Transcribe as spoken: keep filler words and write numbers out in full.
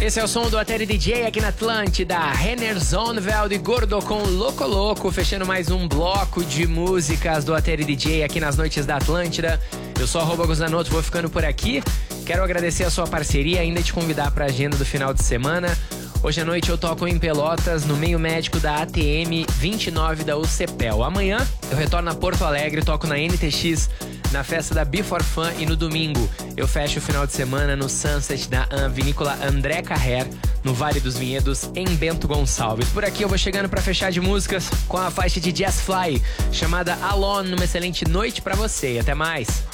Esse é o som do Ateli D J aqui na Atlântida. Renner Zoneveld e Gordo com Loco Loco, fechando mais um bloco de músicas do Ateli D J aqui nas noites da Atlântida. Eu sou arroba Guzanoto, vou ficando por aqui. Quero agradecer a sua parceria e ainda te convidar para a agenda do final de semana. Hoje à noite eu toco em Pelotas, no meio médico da A T M vinte e nove da U C P E L. Amanhã eu retorno a Porto Alegre, toco na N T X, na festa da Be For Fun, e no domingo eu fecho o final de semana no Sunset da Vinícola André Carrer, no Vale dos Vinhedos, em Bento Gonçalves. Por aqui eu vou chegando para fechar de músicas com a faixa de Jazz Fly, chamada Alone. Uma excelente noite para você e até mais.